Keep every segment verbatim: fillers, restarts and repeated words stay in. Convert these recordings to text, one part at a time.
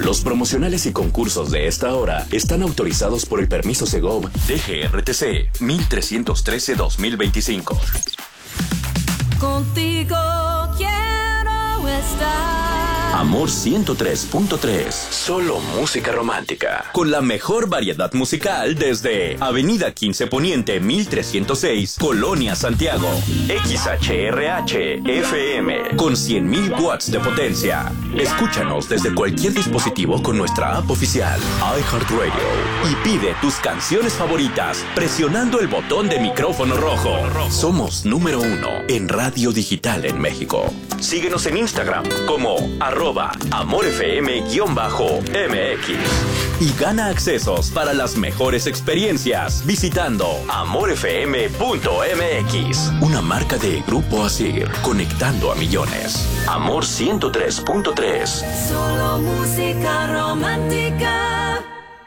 Los promocionales y concursos de esta hora están autorizados por el permiso Segov D G R T C mil trescientos trece guión dos mil veinticinco. Contigo quiero estar. Amor ciento tres punto tres. Solo música romántica. Con la mejor variedad musical desde Avenida quince Poniente mil trescientos seis, Colonia Santiago. X H R H F M con cien mil watts de potencia. Escúchanos desde cualquier dispositivo con nuestra app oficial iHeartRadio y pide tus canciones favoritas presionando el botón de micrófono rojo. Somos número uno en radio digital en México. Síguenos en Instagram como arroba amorfm-mx y gana accesos para las mejores experiencias visitando amorfm punto m x. Una marca de Grupo Asir, conectando a millones. Amor ciento tres punto tres. Solo música romántica.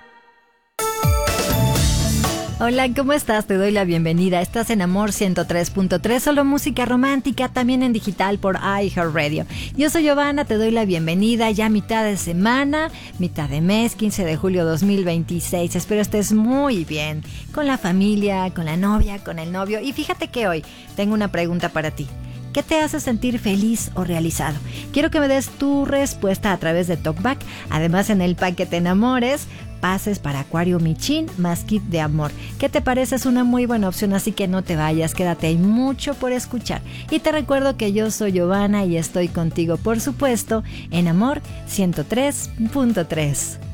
Hola, ¿cómo estás? Te doy la bienvenida. Estás en Amor ciento tres punto tres, solo música romántica, también en digital por iHeartRadio. Yo soy Giovanna, te doy la bienvenida. Ya mitad de semana, mitad de mes, quince de julio dos mil veintiséis. Espero estés muy bien, con la familia, con la novia, con el novio. Y fíjate que hoy tengo una pregunta para ti. ¿Qué te hace sentir feliz o realizado? Quiero que me des tu respuesta a través de TalkBack. Además, en el pack que te enamores, pases para Acuario Michin más kit de amor. ¿Qué te parece? Es una muy buena opción, así que no te vayas, quédate, hay mucho por escuchar. Y te recuerdo que yo soy Giovanna y estoy contigo, por supuesto, en Amor ciento tres punto tres.